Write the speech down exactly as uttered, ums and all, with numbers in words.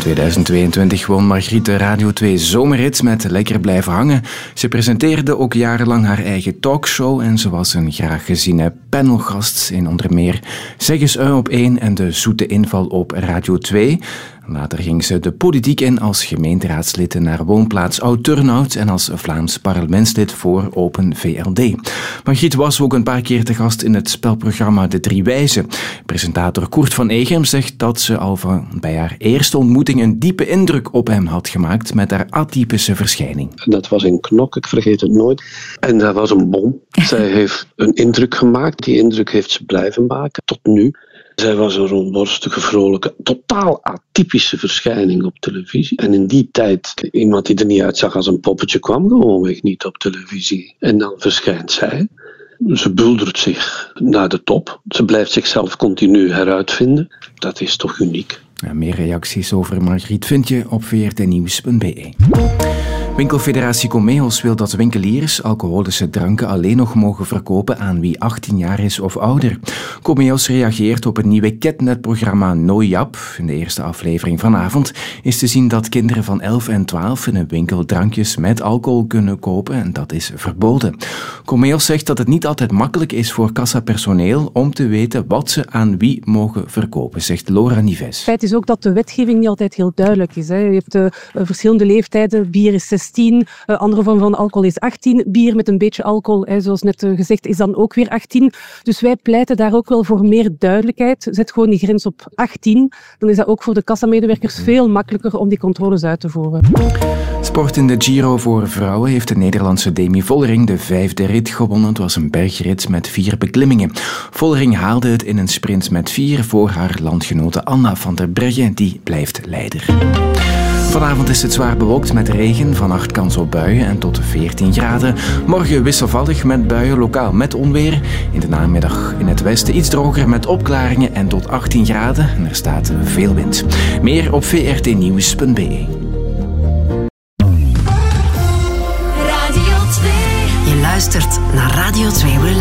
tweeduizend tweeëntwintig won Margriet de Radio twee zomerhit met Lekker blijven hangen. Ze presenteerde ook jarenlang haar eigen talkshow en ze was een graag geziene panelgast in onder meer Zeg eens U op één en de zoete inval op Radio twee. Later ging ze de politiek in als gemeenteraadslid naar woonplaats Oud-Turnhout en als Vlaams parlementslid voor Open V L D. Margriet was ook een paar keer te gast in het spelprogramma De Drie Wijzen. Presentator Koert van Egem zegt dat ze al van bij haar eerste ontmoeting een diepe indruk op hem had gemaakt met haar atypische verschijning. Dat was in Knok, ik vergeet het nooit. En dat was een bom. Zij heeft een indruk gemaakt. Die indruk heeft ze blijven maken tot nu. Zij was een rondborstige, vrolijke, totaal atypische verschijning op televisie. En in die tijd, iemand die er niet uitzag als een poppetje, kwam gewoonweg niet op televisie. En dan verschijnt zij. Ze buldert zich naar de top. Ze blijft zichzelf continu heruitvinden. Dat is toch uniek. Ja, meer reacties over Margriet vind je op v r t nieuws punt b e. Winkelfederatie Comeos wil dat winkeliers alcoholische dranken alleen nog mogen verkopen aan wie achttien jaar is of ouder. Comeos reageert op het nieuwe Ketnet-programma No Jap. In de eerste aflevering vanavond is te zien dat kinderen van elf en twaalf in een winkel drankjes met alcohol kunnen kopen en dat is verboden. Comeos zegt dat het niet altijd makkelijk is voor kassapersoneel om te weten wat ze aan wie mogen verkopen, zegt Laura Nives. Het feit is ook dat de wetgeving niet altijd heel duidelijk is. Hè. Je hebt uh, verschillende leeftijden. Bier is zestien, uh, andere vorm van alcohol is achttien. Bier met een beetje alcohol, hè, zoals net uh, gezegd, is dan ook weer achttien. Dus wij pleiten daar ook wel voor meer duidelijkheid. Zet gewoon die grens op achttien. Dan is dat ook voor de kassamedewerkers veel makkelijker om die controles uit te voeren. Sport in de Giro voor vrouwen heeft de Nederlandse Demi Vollering de vijfde rit gewonnen. Het was een bergrit met vier beklimmingen. Vollering haalde het in een sprint met vier voor haar landgenote Anna van der Breggen, die blijft leider. Vanavond is het zwaar bewolkt met regen, vannacht kans op buien en tot veertien graden. Morgen wisselvallig met buien, lokaal met onweer. In de namiddag in het westen iets droger met opklaringen en tot achttien graden. En er staat veel wind. Meer op v r t nieuws punt b e. Radio twee. Je luistert naar Radio twee.